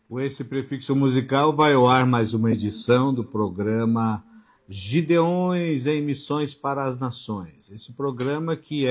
Com esse prefixo musical vai ao ar mais uma edição do programa Gideões em Missões para as Nações. Esse programa que